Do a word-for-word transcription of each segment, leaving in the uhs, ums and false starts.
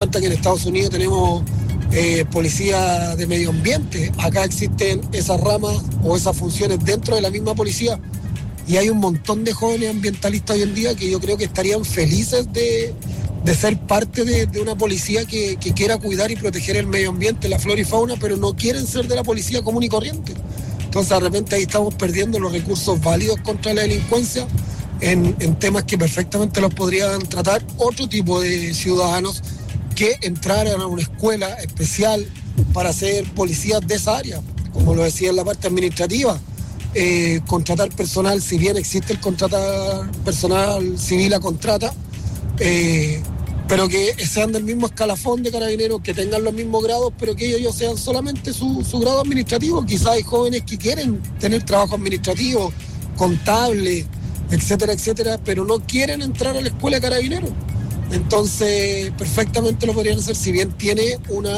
cuenta que en Estados Unidos tenemos eh, policía de medio ambiente. Acá existen esas ramas o esas funciones dentro de la misma policía. Y hay un montón de jóvenes ambientalistas hoy en día que yo creo que estarían felices de, de ser parte de, de una policía que, que quiera cuidar y proteger el medio ambiente, la flora y fauna, pero no quieren ser de la policía común y corriente. Entonces de repente ahí estamos perdiendo los recursos válidos contra la delincuencia en, en temas que perfectamente los podrían tratar otro tipo de ciudadanos que entraran a una escuela especial para ser policías de esa área, como lo decía en la parte administrativa. Eh, contratar personal, si bien existe el contratar personal civil a contrata, eh, pero que sean del mismo escalafón de carabineros, que tengan los mismos grados, pero que ellos sean solamente su, su grado administrativo. Quizás hay jóvenes que quieren tener trabajo administrativo, contable, etcétera, etcétera, pero no quieren entrar a la escuela de carabineros. Entonces, perfectamente lo podrían hacer, si bien tiene una,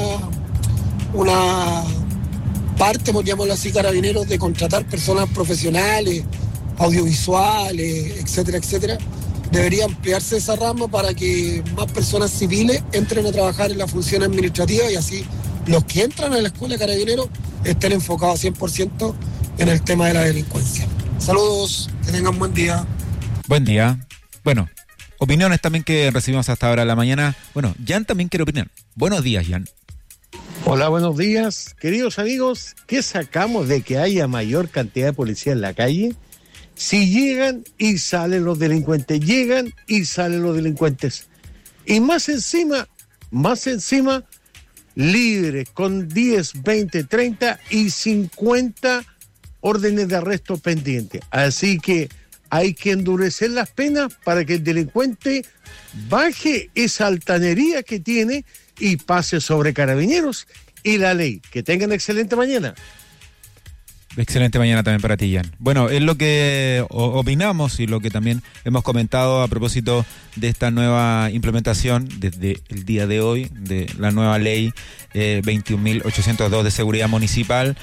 una parte, por llamarlo así, carabineros, de contratar personas profesionales, audiovisuales, etcétera, etcétera. Debería ampliarse esa rama para que más personas civiles entren a trabajar en la función administrativa y así los que entran a la escuela de carabineros estén enfocados cien por ciento en el tema de la delincuencia. Saludos, que tengan buen día. Buen día. Bueno, opiniones también que recibimos hasta ahora en la mañana. Bueno, Jan también quiere opinar. Buenos días, Jan. Hola, buenos días. Queridos amigos, ¿qué sacamos de que haya mayor cantidad de policía en la calle? Si llegan y salen los delincuentes, llegan y salen los delincuentes. Y más encima, más encima, libres con diez, veinte, treinta y cincuenta órdenes de arresto pendientes. Así que hay que endurecer las penas para que el delincuente baje esa altanería que tiene y pase sobre carabineros y la ley. Que tengan excelente mañana. Excelente mañana también para ti, Jan. Bueno, es lo que opinamos y lo que también hemos comentado a propósito de esta nueva implementación desde el día de hoy, de la nueva ley eh, veintiún mil ochocientos dos de seguridad municipal,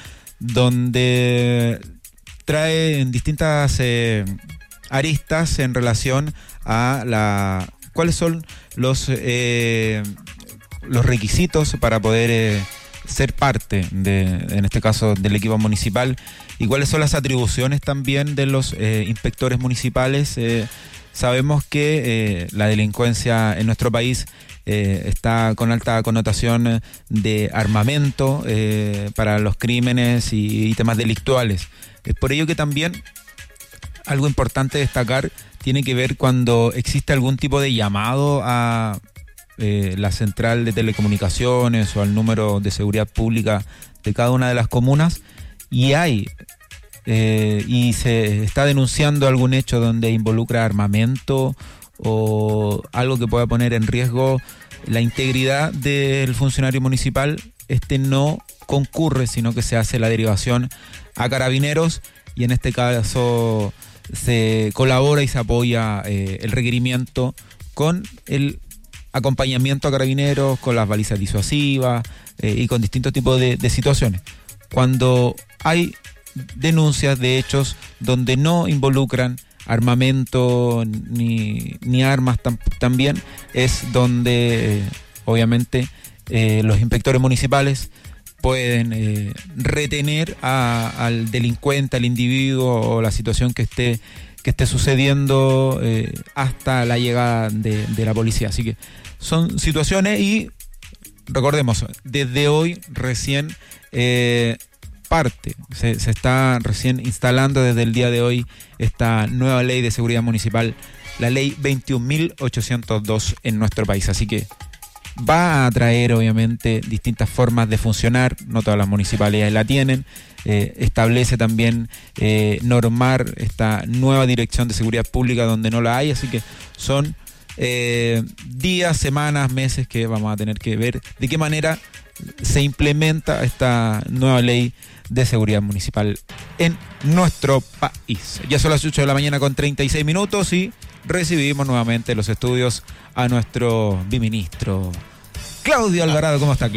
donde trae en distintas eh, aristas en relación a la cuáles son los, eh, los requisitos para poder... Eh, ser parte de, en este caso, del equipo municipal, y cuáles son las atribuciones también de los eh, inspectores municipales. Eh, sabemos que eh, la delincuencia en nuestro país eh, está con alta connotación de armamento eh, para los crímenes y, y temas delictuales. Es por ello que también algo importante destacar tiene que ver cuando existe algún tipo de llamado a Eh, la central de telecomunicaciones o al número de seguridad pública de cada una de las comunas y hay eh, y se está denunciando algún hecho donde involucra armamento o algo que pueda poner en riesgo la integridad del funcionario municipal, este no concurre, sino que se hace la derivación a carabineros y en este caso se colabora y se apoya eh, el requerimiento con el acompañamiento a carabineros, con las balizas disuasivas eh, y con distintos tipos de, de situaciones. Cuando hay denuncias de hechos donde no involucran armamento ni, ni armas tam, también, es donde eh, obviamente eh, los inspectores municipales pueden eh, retener a, al delincuente, al individuo o la situación que esté que esté sucediendo eh, hasta la llegada de, de la policía. Así que son situaciones y recordemos, desde hoy recién eh, parte, se, se está recién instalando desde el día de hoy esta nueva ley de seguridad municipal, la ley veintiún mil ochocientos dos en nuestro país. Así que va a traer obviamente distintas formas de funcionar, no todas las municipalidades la tienen. Eh, establece también eh, normar esta nueva dirección de seguridad pública donde no la hay, así que son eh, días, semanas, meses que vamos a tener que ver de qué manera se implementa esta nueva ley de seguridad municipal en nuestro país. Ya son las ocho de la mañana con treinta y seis minutos y recibimos nuevamente los estudios a nuestro biministro Claudio Alvarado. ¿Cómo está, Claudio?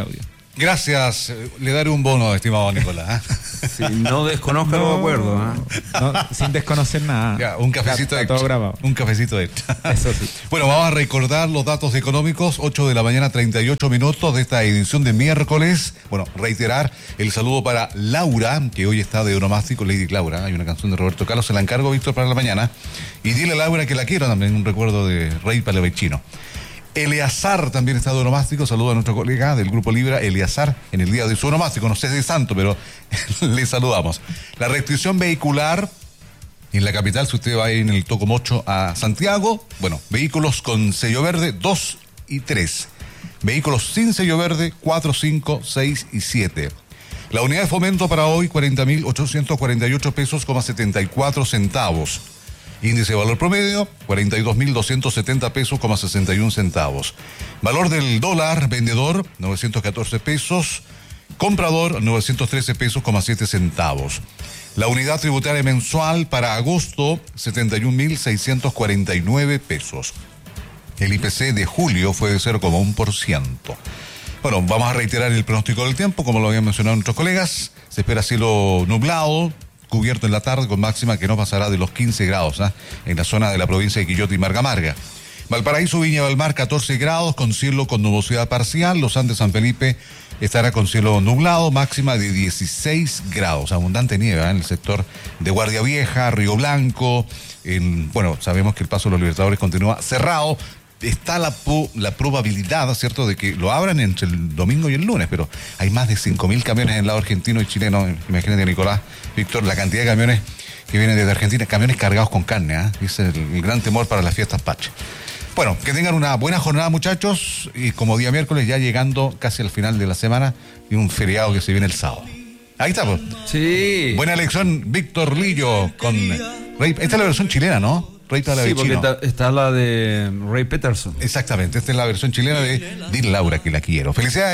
Gracias. Le daré un bono, estimado Nicolás. Sí, no desconozco No, los acuerdos. ¿eh? no, sin desconocer nada. Ya, un cafecito Está extra. todo grabado. Un cafecito extra. Eso sí. Bueno, vamos a recordar los datos económicos. ocho de la mañana, treinta y ocho minutos de esta edición de miércoles. Bueno, reiterar el saludo para Laura, que hoy está de onomástico, Lady Laura. Hay una canción de Roberto Carlos, se la encargo, Víctor, para la mañana. Y dile a Laura que la quiero también, un recuerdo de Rey Palevechino. Eleazar también está de onomástico, saludo a nuestro colega del Grupo Libra, Eleazar, en el día de su onomástico, no sé de santo, pero le saludamos. La restricción vehicular en la capital, si usted va a ir en el Tocomocho a Santiago, bueno, vehículos con sello verde, dos y tres. Vehículos sin sello verde, cuatro, cinco, seis y siete. La unidad de fomento para hoy, cuarenta mil ochocientos cuarenta y ocho pesos, coma setenta y cuatro centavos. Índice de valor promedio, cuarenta y dos mil doscientos setenta pesos, coma sesenta y un centavos. Valor del dólar, vendedor, novecientos catorce pesos. Comprador, novecientos trece pesos, coma siete centavos. La unidad tributaria mensual para agosto, setenta y un mil seiscientos cuarenta y nueve pesos. El I P C de julio fue de cero coma uno por ciento. Bueno, vamos a reiterar el pronóstico del tiempo, como lo habían mencionado nuestros colegas. Se espera cielo nublado, cubierto en la tarde, con máxima que no pasará de los quince grados, ¿eh? en la zona de la provincia de Quillota y Marga Marga. Valparaíso, Viña del Mar, catorce grados, con cielo con nubosidad parcial. Los Andes, San Felipe, estará con cielo nublado, máxima de dieciséis grados. Abundante nieve, ¿eh? en el sector de Guardia Vieja, Río Blanco. En, bueno, sabemos que el paso de los Libertadores continúa cerrado. Está la, la probabilidad, ¿cierto?, de que lo abran entre el domingo y el lunes, pero hay más de cinco mil camiones en el lado argentino y chileno. Imagínate, Nicolás, Víctor, la cantidad de camiones que vienen desde Argentina, camiones cargados con carne, ¿eh? Es el, el gran temor para las fiestas patrias. Bueno, que tengan una buena jornada, muchachos, y como día miércoles, ya llegando casi al final de la semana, y un feriado que se viene el sábado. Ahí está, pues. Sí. Buena elección, Víctor Lillo, con Rey. Esta es la versión chilena, ¿no? Rey Sí, porque está, está la de Ray Peterson. Exactamente, esta es la versión chilena de Dile Laura que la quiero. Felicidades.